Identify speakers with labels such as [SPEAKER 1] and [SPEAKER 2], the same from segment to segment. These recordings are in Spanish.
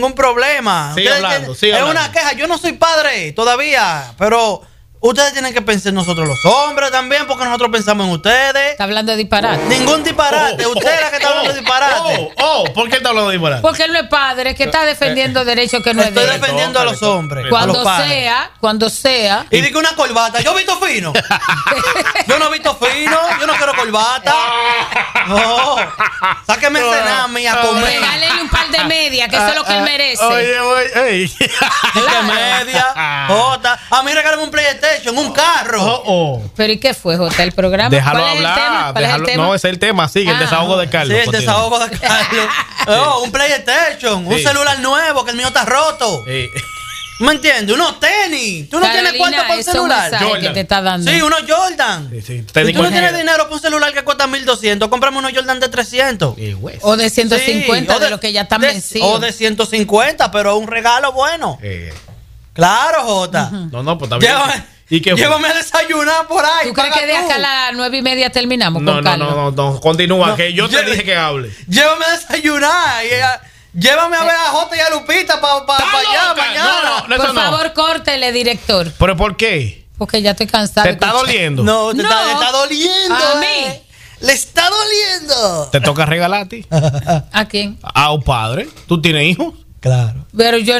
[SPEAKER 1] ningún problema.
[SPEAKER 2] Sigue hablando.
[SPEAKER 1] Es una queja. Yo no soy padre todavía, pero ustedes tienen que pensar en nosotros los hombres también, porque nosotros pensamos en ustedes.
[SPEAKER 3] Está hablando de disparate.
[SPEAKER 1] Ningún disparate. Usted es la que está hablando de disparate.
[SPEAKER 2] ¿Por qué está hablando de disparate?
[SPEAKER 3] Porque él no es padre, que está defendiendo derechos que no es de él.
[SPEAKER 1] Estoy defendiendo a los hombres.
[SPEAKER 3] Cuando sea.
[SPEAKER 1] Y digo una corbata. Yo he visto fino. Yo no he visto fino. Yo no quiero corbata. No. Sáqueme cenami a comer.
[SPEAKER 3] Regálele un par de medias, que eso es lo que él merece.
[SPEAKER 2] Oye.
[SPEAKER 1] ¿Qué media? Jota. A mí regálame un PlayStation, un carro.
[SPEAKER 3] Pero ¿y qué fue, Jota? El programa.
[SPEAKER 2] Déjalo
[SPEAKER 3] ¿Cuál es
[SPEAKER 2] hablar.
[SPEAKER 3] el tema?
[SPEAKER 2] No, ese es el tema. Sigue el desahogo de Carlos.
[SPEAKER 1] Sí, el desahogo de Carlos. Un PlayStation, un celular nuevo, que el mío está roto. ¿Me entiendes? Unos tenis. ¿Tú no tienes cuarto para un celular?
[SPEAKER 3] Que te está dando.
[SPEAKER 1] Sí, unos Jordan. Si tú no tienes dinero para un celular que cuesta 1,200, cómprame unos Jordan de 300.
[SPEAKER 3] O de 150, de lo que ya están vencidos.
[SPEAKER 1] O de 150, pero un regalo bueno. Claro, Jota.
[SPEAKER 2] No, pues también.
[SPEAKER 1] Llévame a desayunar por ahí.
[SPEAKER 3] ¿Tú crees que de acá a las 9:30 terminamos con Carlos?
[SPEAKER 2] No, continúa, que yo te dije que hable.
[SPEAKER 1] Llévame a desayunar. Llévame a ver a Jota y a Lupita para allá mañana.
[SPEAKER 3] Por favor, córtele, director.
[SPEAKER 2] ¿Pero por qué?
[SPEAKER 3] Porque ya estoy cansado.
[SPEAKER 2] ¿Te está doliendo?
[SPEAKER 1] No, te está doliendo.
[SPEAKER 3] A mí.
[SPEAKER 1] Le está doliendo.
[SPEAKER 2] ¿Te toca regalar a ti?
[SPEAKER 3] ¿A quién?
[SPEAKER 2] A un padre. ¿Tú tienes hijos?
[SPEAKER 1] Claro.
[SPEAKER 3] Pero yo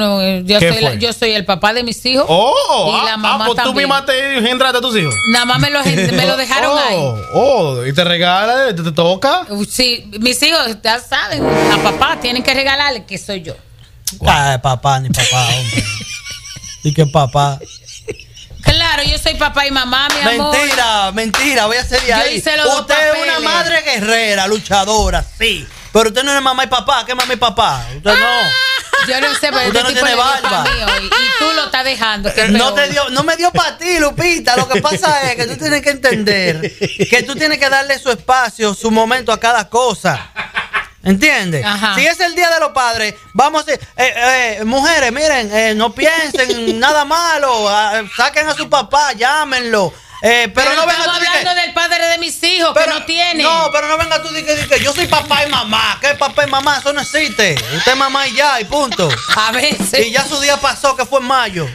[SPEAKER 3] yo soy el papá de mis hijos. Y la mamá
[SPEAKER 2] pues
[SPEAKER 3] también.
[SPEAKER 2] tú misma te engendraste a tus hijos.
[SPEAKER 3] Nada más me lo dejaron ahí.
[SPEAKER 2] ¿Y te regala? ¿Te toca?
[SPEAKER 3] Sí, mis hijos ya saben, a papá tienen que regalarle, que soy yo.
[SPEAKER 1] Papá, ni papá, hombre. ¿Y qué papá?
[SPEAKER 3] Claro, yo soy papá y mamá, mi amor.
[SPEAKER 1] Mentira, voy a ser de ahí. Usted es una madre guerrera, luchadora, sí. Pero usted no es mamá y papá. ¿Qué mamá y papá? Usted no.
[SPEAKER 3] Yo no sé, pero
[SPEAKER 1] usted no tiene barba.
[SPEAKER 3] Y tú lo estás dejando.
[SPEAKER 1] No me dio para ti, Lupita. Lo que pasa es que tú tienes que entender que tú tienes que darle su espacio, su momento a cada cosa. ¿Entiendes?
[SPEAKER 3] Ajá.
[SPEAKER 1] Si es el Día de los Padres, vamos a decir, mujeres, miren, no piensen nada malo, saquen a su papá, llámenlo. Pero no venga tú
[SPEAKER 3] hablando del padre de mis hijos, que no tiene.
[SPEAKER 1] No, pero no venga tú que yo soy papá y mamá. ¿Qué papá y mamá? Eso no existe. Usted es mamá y ya, y punto.
[SPEAKER 3] A veces.
[SPEAKER 1] Y ya su día pasó, que fue en mayo.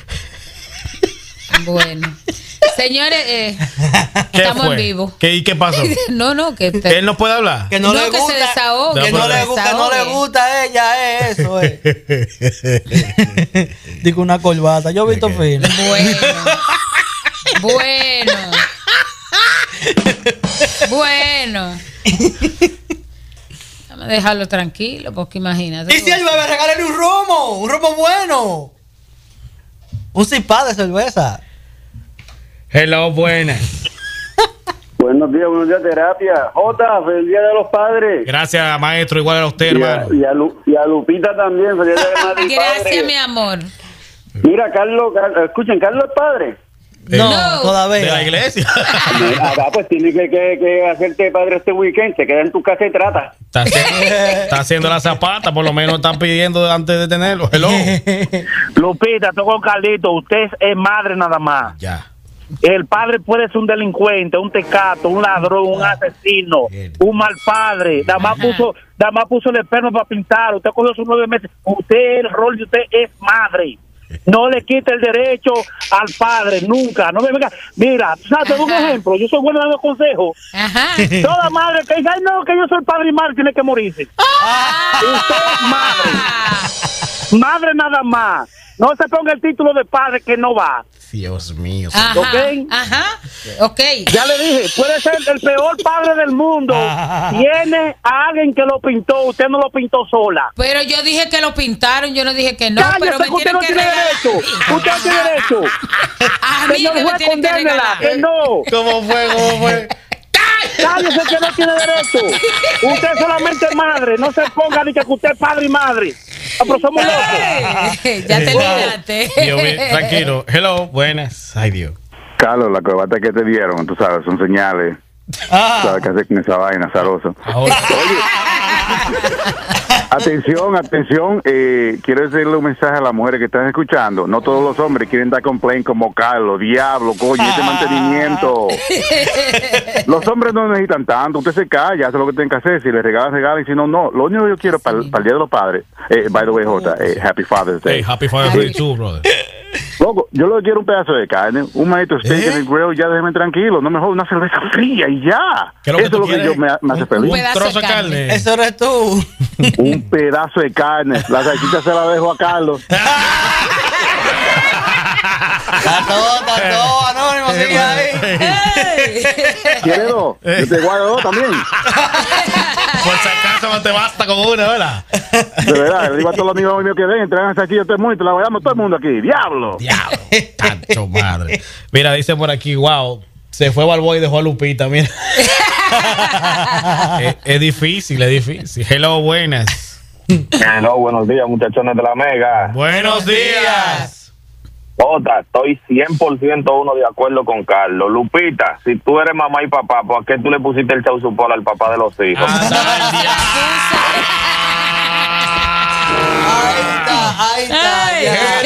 [SPEAKER 3] Bueno. Señores, estamos en vivo.
[SPEAKER 2] ¿Y qué pasó?
[SPEAKER 3] No, que
[SPEAKER 2] él no puede hablar.
[SPEAKER 1] Que no le gusta,
[SPEAKER 3] que se desahogue.
[SPEAKER 1] Que no le gusta a ella, eso es. Digo una corbata. Yo he visto fino.
[SPEAKER 3] Bueno. Vamos a dejarlo tranquilo, porque imagínate.
[SPEAKER 1] ¿Y si el bebé regálale un romo bueno? Un cipá de cerveza.
[SPEAKER 2] Hello, buenas.
[SPEAKER 4] Buenos días, terapia. Jota, feliz Día de los Padres.
[SPEAKER 2] Gracias, maestro, igual a usted, hermano.
[SPEAKER 4] Y a Lupita también, feliz Día de la Madre y
[SPEAKER 3] Gracias,
[SPEAKER 4] padre.
[SPEAKER 3] mi amor.
[SPEAKER 4] Mira, Carlos, escuchen, Carlos es padre.
[SPEAKER 1] No, todavía.
[SPEAKER 2] De la iglesia.
[SPEAKER 4] Pues tiene que hacerte padre este weekend. Se queda en tu casa y trata.
[SPEAKER 2] Está haciendo la zapata, por lo menos están pidiendo antes de tenerlo. Hello.
[SPEAKER 5] Lupita, estoy con Carlito. Usted es madre nada más.
[SPEAKER 2] Ya.
[SPEAKER 5] El padre puede ser un delincuente, un tecato, un ladrón, un asesino, un mal padre. Nada más puso el esperma para pintar. Usted cogió sus 9 meses. El rol de usted es madre. No le quite el derecho al padre, nunca. No me venga. Mira, ¿sabes? Te doy un ejemplo. Yo soy bueno dando consejos. Toda madre que diga, no, que yo soy padre y madre, tiene que morirse. Usted es madre. Madre nada más. No se ponga el título de padre que no va.
[SPEAKER 2] Dios mío.
[SPEAKER 3] Ok.
[SPEAKER 5] Ya le dije, puede ser el peor padre del mundo. Tiene a alguien que lo pintó, usted no lo pintó sola.
[SPEAKER 3] Pero yo dije que lo pintaron, yo no dije que no.
[SPEAKER 5] Cállese,
[SPEAKER 3] pero me
[SPEAKER 5] usted no tiene derecho. Usted no tiene derecho.
[SPEAKER 3] A mí
[SPEAKER 5] Señor
[SPEAKER 3] que me
[SPEAKER 5] juez,
[SPEAKER 3] tienen que
[SPEAKER 5] condénela,
[SPEAKER 3] regalar.
[SPEAKER 5] que no.
[SPEAKER 2] ¿Cómo fue?
[SPEAKER 5] Cállese que no tiene derecho. Usted solamente es madre. No se ponga ni que usted es padre y madre. Pero somos locos.
[SPEAKER 3] Ya te olvidaste.
[SPEAKER 2] Tranquilo. Hello, buenas. Ay, Dios.
[SPEAKER 4] Carlos, la corbata que te dieron, tú sabes, son señales. ¿Sabes qué hacer con esa vaina, zaroso?
[SPEAKER 2] Ahora.
[SPEAKER 4] Oye, Atención, quiero decirle un mensaje a las mujeres que están escuchando. No todos los hombres quieren dar complaint como Carlos, diablo, coño, este mantenimiento. Los hombres no necesitan tanto, usted se calla, hace lo que tienen que hacer, si le regalan, si no. Lo único que yo quiero para el Día de los Padres, by the way, Jota, Happy Father's Day.
[SPEAKER 2] Hey, Happy Father's Day too, brother.
[SPEAKER 4] Loco, yo lo que quiero un pedazo de carne, un manito steak en el grill, ya déjeme tranquilo, no me jodas, una cerveza fría y ya.
[SPEAKER 2] Eso
[SPEAKER 4] es lo que yo me hace feliz.
[SPEAKER 2] Un trozo de carne.
[SPEAKER 1] Eso eres tú.
[SPEAKER 4] Un pedazo de carne, la salchicha se la dejo a Carlos.
[SPEAKER 1] Está todo, Anónimo, sigue ahí.
[SPEAKER 4] ¿Quieres dos? Yo te guardo dos también.
[SPEAKER 2] Por si acaso no te basta con una, ¿verdad?
[SPEAKER 4] De verdad, le digo a todos los amigos míos que ven, traigan salchicha a todo el mundo y te la guardamos todo el mundo aquí. ¡Diablo!
[SPEAKER 2] Tanto madre. Mira, dice por aquí, wow, se fue Balboa y dejó a Lupita, mira. es difícil. Hello, buenas.
[SPEAKER 6] Hello, buenos días, muchachones de la Mega.
[SPEAKER 2] Buenos días.
[SPEAKER 6] Jota, estoy 100% uno de acuerdo con Carlos. Lupita, si tú eres mamá y papá, ¿por qué tú le pusiste el chau support al papá de los hijos?
[SPEAKER 1] Ahí está.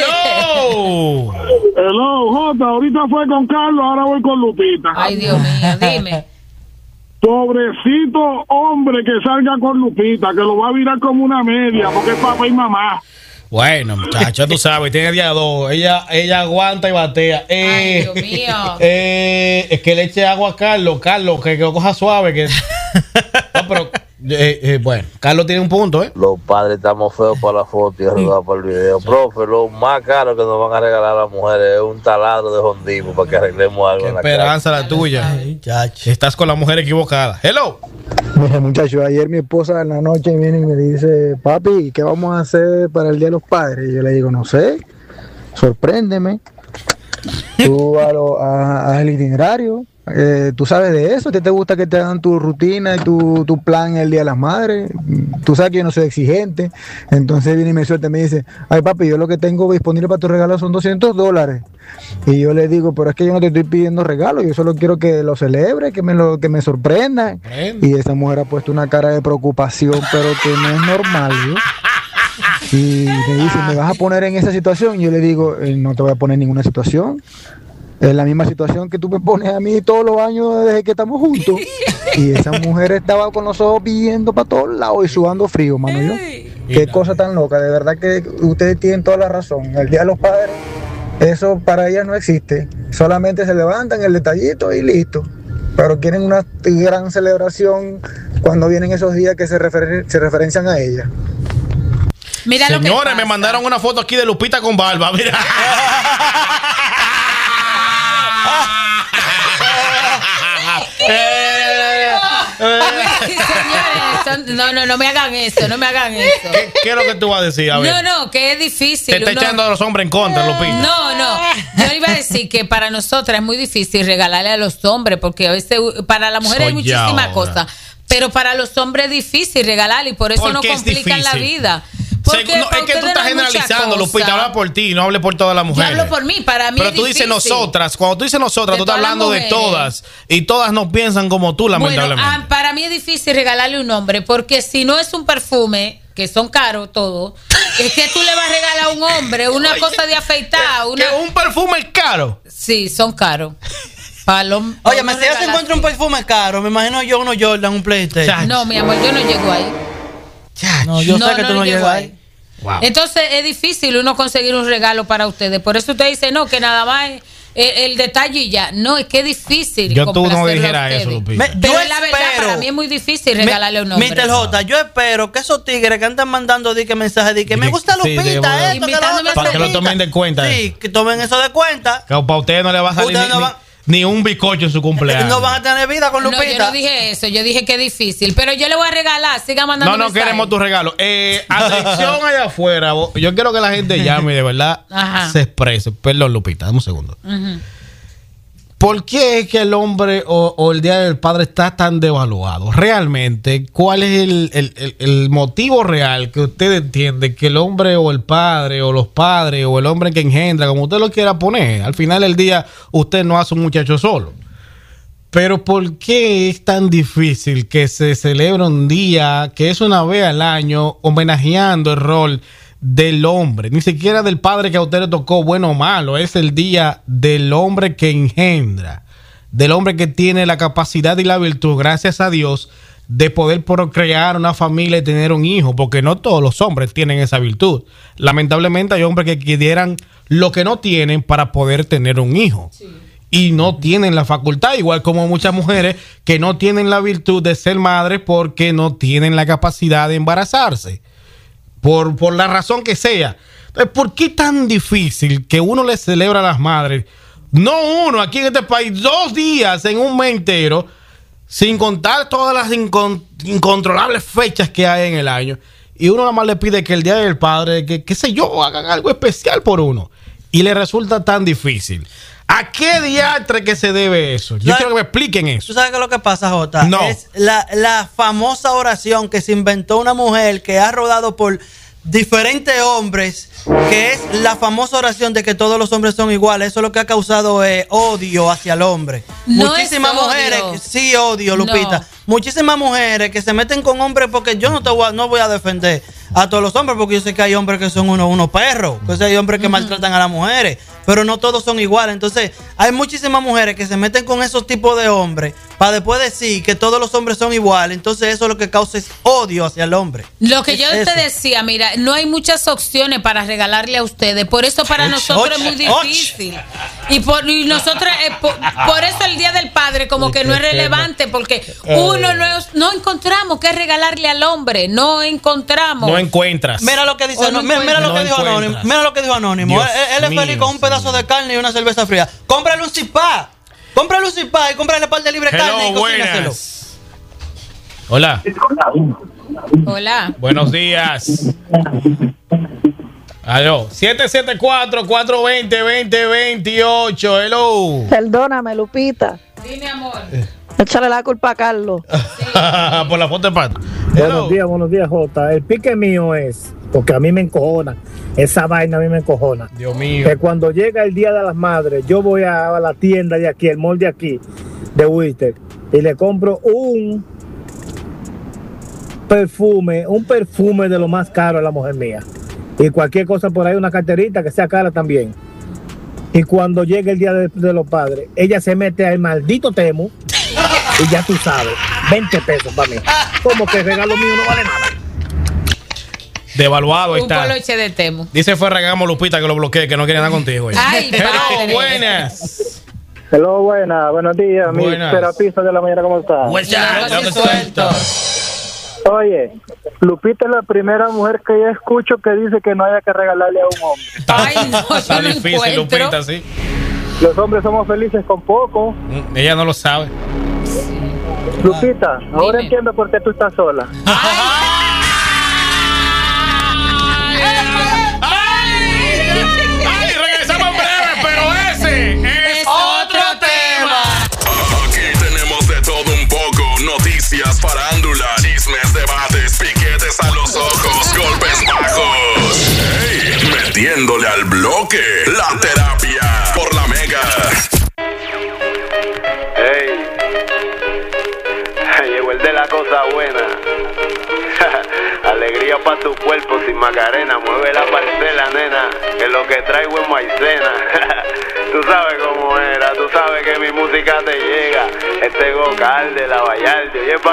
[SPEAKER 7] Hello, Jota, ahorita fue con Carlos, ahora voy con Lupita.
[SPEAKER 3] Ay, Dios mío, dime.
[SPEAKER 7] Pobrecito hombre que salga con Lupita, que lo va a virar como una media, porque es papá y mamá.
[SPEAKER 2] Bueno, muchacha, tú sabes, tiene día 2. Ella aguanta y batea.
[SPEAKER 3] Ay, Dios mío.
[SPEAKER 2] Es que le eche agua a Carlos, que lo coja suave. Que... No, pero, bueno, Carlos tiene un punto, ¿eh?
[SPEAKER 8] Los padres estamos feos para la foto y arreglados para el video. Profe, lo más caro que nos van a regalar a las mujeres es un taladro de hondipo para que arreglemos algo en la casa.
[SPEAKER 2] Esperanza la tuya. Estás con la mujer equivocada. Hello.
[SPEAKER 9] Mira, muchachos, ayer mi esposa en la noche viene y me dice, papi, ¿qué vamos a hacer para el Día de los Padres? Y yo le digo, no sé, sorpréndeme. Tú haz el itinerario, tú sabes de eso, ¿te gusta que te hagan tu rutina y tu plan el Día de las Madres? Tú sabes que yo no soy exigente. Entonces viene y me suelta y me dice, ay papi, yo lo que tengo disponible para tu regalo son $200. Y yo le digo, pero es que yo no te estoy pidiendo regalo, yo solo quiero que lo celebre, que me sorprenda. Y esa mujer ha puesto una cara de preocupación, pero que no es normal, ¿no? Y me dice, ¿me vas a poner en esa situación? Y yo le digo, no te voy a poner en ninguna situación. Es la misma situación que tú me pones a mí todos los años desde que estamos juntos. Y esa mujer estaba con los ojos viendo para todos lados y sudando frío, mano. Yo. Qué cosa tan loca, de verdad que ustedes tienen toda la razón. El Día de los Padres, eso para ellas no existe. Solamente se levantan el detallito y listo. Pero quieren una gran celebración cuando vienen esos días que se referencian a ella.
[SPEAKER 3] Mira,
[SPEAKER 2] señores, me mandaron una foto aquí de Lupita con barba. Mira.
[SPEAKER 3] Señores, no me hagan eso.
[SPEAKER 2] ¿Qué es lo que tú vas a decir? A ver.
[SPEAKER 3] No, que es difícil.
[SPEAKER 2] Te está echando a los hombres en contra, Lupita.
[SPEAKER 3] No. Yo iba a decir que para nosotras es muy difícil regalarle a los hombres, porque a veces para la mujer hay muchísimas cosas, pero para los hombres es difícil regalarle y por eso nos complican la vida.
[SPEAKER 2] Es que tú estás generalizando, Lupita, habla por ti, no hable por todas las mujeres.
[SPEAKER 3] Yo hablo por mí, para mí.
[SPEAKER 2] Pero tú dices nosotras, cuando tú dices nosotras, tú estás hablando de todas, y todas no piensan como tú, lamentablemente.
[SPEAKER 3] Bueno, para mí es difícil regalarle un hombre, porque si no es un perfume, que son caros todos, es que tú le vas a regalar a un hombre una cosa de afeitar.
[SPEAKER 2] ¿Que un perfume es caro?
[SPEAKER 3] Sí, son caros.
[SPEAKER 1] Oye, si ella se encuentra un perfume caro, me imagino yo uno Jordan, un PlayStation.
[SPEAKER 3] No, mi amor, yo no llego ahí.
[SPEAKER 1] No, yo sé que tú no llegas ahí.
[SPEAKER 3] Wow. Entonces es difícil uno conseguir un regalo para ustedes. Por eso usted dice, no, que nada más el detalle y ya. No, es que es difícil.
[SPEAKER 2] Yo tú no dijera eso, Lupita.
[SPEAKER 3] Pero la verdad, para mí es muy difícil regalarle a un hombre.
[SPEAKER 1] Mr. J, yo espero que esos tigres que andan mandando mensajes de que me gusta Lupita,
[SPEAKER 2] para que lo tomen de cuenta.
[SPEAKER 1] Sí, que tomen eso de cuenta.
[SPEAKER 2] Que para ustedes no le va a salir ni un bizcocho en su cumpleaños.
[SPEAKER 1] No van a tener vida con Lupita.
[SPEAKER 3] No, yo no dije eso, yo dije que es difícil. Pero yo le voy a regalar, siga mandando mensajes.
[SPEAKER 2] No queremos tu regalo. Atención allá afuera. Yo quiero que la gente llame y de verdad se exprese. Perdón, Lupita, dame un segundo. ¿Por qué es que el hombre o el Día del Padre está tan devaluado? Realmente, ¿cuál es el motivo real que usted entiende que el hombre o el padre o los padres o el hombre que engendra, como usted lo quiera poner, al final del día usted no hace un muchacho solo? Pero ¿por qué es tan difícil que se celebre un día que es una vez al año homenajeando el rol del hombre? Ni siquiera del padre que a usted le tocó, bueno o malo. Es el día del hombre que engendra, del hombre que tiene la capacidad y la virtud, gracias a Dios, de poder procrear una familia y tener un hijo, porque no todos los hombres tienen esa virtud. Lamentablemente hay hombres que quisieran lo que no tienen para poder tener un hijo. Sí. Y no tienen la facultad, igual como muchas mujeres que no tienen la virtud de ser madres porque no tienen la capacidad de embarazarse, por la razón que sea. Entonces, ¿por qué tan difícil que uno le celebra a las madres? No uno, aquí en este país, 2 días en un mes entero, sin contar todas las incontrolables fechas que hay en el año. Y uno nada más le pide que el Día del Padre, que qué sé yo, hagan algo especial por uno. Y le resulta tan difícil. ¿A qué diantre que se debe eso? Yo quiero que me expliquen eso.
[SPEAKER 1] ¿Tú sabes qué es lo que pasa, Jota?
[SPEAKER 2] No.
[SPEAKER 1] Es la famosa oración que se inventó una mujer que ha rodado por diferentes hombres, que es la famosa oración de que todos los hombres son iguales. Eso es lo que ha causado odio hacia el hombre.
[SPEAKER 3] No,
[SPEAKER 1] muchísimas mujeres, sí, odio, Lupita. No. Muchísimas mujeres que se meten con hombres, porque yo no voy a defender a todos los hombres, porque yo sé que hay hombres que son unos perros, que hay hombres que maltratan a las mujeres, pero no todos son iguales. Entonces hay muchísimas mujeres que se meten con esos tipos de hombres para después decir que todos los hombres son iguales. Entonces eso lo que causa es odio hacia el hombre.
[SPEAKER 3] Lo que yo te decía, mira, no hay muchas opciones para regalarle a ustedes, por eso para nosotros es muy difícil. Y nosotros por eso el Día del Padre como que no es relevante, porque uno no encontramos qué regalarle al hombre, no encontramos.
[SPEAKER 2] No encuentras.
[SPEAKER 1] Mira lo que dice, mira lo que dijo Anónimo. Mira lo que dijo Anónimo. Él es feliz con un pedazo de carne y una cerveza fría. Cómprale un cipá. Cómprale un cipá y cómprale un par de libre carne y cocínaselo.
[SPEAKER 2] Hola.
[SPEAKER 3] Hola.
[SPEAKER 2] Buenos días. Aló. 774-420-2028. Hello.
[SPEAKER 10] Perdóname, Lupita.
[SPEAKER 3] Dime, amor.
[SPEAKER 10] Échale la culpa a Carlos.
[SPEAKER 3] Sí.
[SPEAKER 2] Por la foto de pato.
[SPEAKER 11] Buenos días, Jota. El pique mío es, porque a mí me encojona, esa vaina a mí me encojona.
[SPEAKER 2] Dios mío.
[SPEAKER 11] Que cuando llega el Día de las Madres, yo voy a la tienda de aquí, el mall de aquí, de Wister, y le compro un perfume de lo más caro a la mujer mía. Y cualquier cosa por ahí, una carterita que sea cara también. Y cuando llega el Día de los Padres, ella se mete al maldito Temu. Y ya tú sabes, 20 pesos para mí. Como que el regalo mío no vale nada.
[SPEAKER 2] Devaluado está.
[SPEAKER 3] Un poloche de Temu.
[SPEAKER 2] Dice Ferragamo Lupita que lo bloqueé, que no quiere nada contigo.
[SPEAKER 3] Ay,
[SPEAKER 2] Hello, buenas.
[SPEAKER 11] Hello, buenos días.
[SPEAKER 2] Buenas.
[SPEAKER 11] Mi terapista de la mañana, ¿cómo está? Oye, Lupita es la primera mujer que yo escucho que dice que no haya que regalarle a un hombre.
[SPEAKER 3] Ay, no,
[SPEAKER 2] está
[SPEAKER 3] yo
[SPEAKER 2] difícil,
[SPEAKER 3] no encuentro.
[SPEAKER 2] Lupita, sí.
[SPEAKER 11] Los hombres somos felices con poco.
[SPEAKER 2] Ella no lo sabe.
[SPEAKER 11] Lupita, ahora entiendo por qué tú estás sola.
[SPEAKER 2] Regresamos en breve, pero ese es otro tema.
[SPEAKER 12] Aquí tenemos de todo un poco: noticias, farándula, chismes, debates, piquetes a los ojos, golpes bajos. Hey, metiéndole al bloque, la terapia por la Mega.
[SPEAKER 13] Llegó el de la cosa buena. Alegría para tu cuerpo sin Macarena. Mueve la parcela, nena, que lo que traigo es maicena. Tú sabes cómo era, tú sabes que mi música te llega. Este Gocal de la Vallarde. Oye,